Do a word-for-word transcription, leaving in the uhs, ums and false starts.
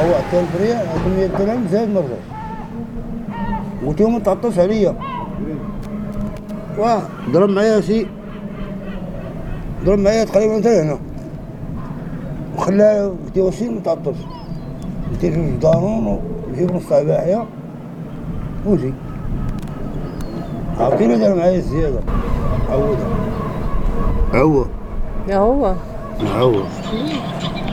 طوعت البريه كمية درهم زاد مرة قلت يوم تعطس عليا واه ضرب معايا شي ضرب معايا تقريبا حتى هنا وخلاه قلت له واش متعطش قلت له جوج دانون وجيب نص تاع باحيه وجي عرفتيني دار معايا الزياده عوضها عوض يا هو عوض